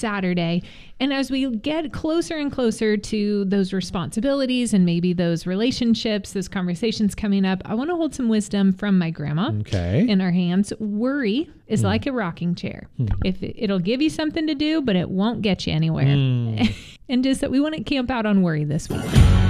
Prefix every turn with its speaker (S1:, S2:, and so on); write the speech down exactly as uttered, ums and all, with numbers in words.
S1: Saturday. And as we get closer and closer to those responsibilities and maybe those relationships, those conversations coming up, I want to hold some wisdom from my grandma
S2: okay.
S1: in our hands. Worry is mm. like a rocking chair. Mm. If it, it'll give you something to do, but it won't get you anywhere. Mm. And just that we want to camp out on worry this week.